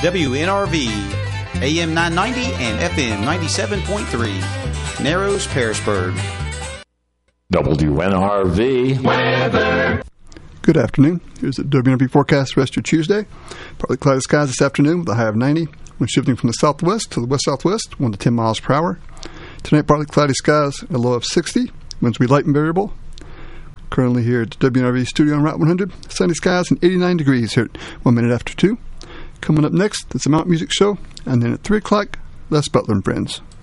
WNRV, AM 990 and FM 97.3, Narrows, Pearisburg. WNRV weather. Good afternoon. Here's the WNRV forecast for the rest of Tuesday. Partly cloudy skies this afternoon with a high of 90. Wind shifting from the southwest to the west-southwest, 1 to 10 miles per hour. Tonight, partly cloudy skies, a low of 60. Winds will be light and variable. Currently here at the WNRV studio on Route 100. Sunny skies and 89 degrees here at 1 minute after 2. Coming up next, it's the Mount Music Show. And then at 3 o'clock, Les Butler and Friends.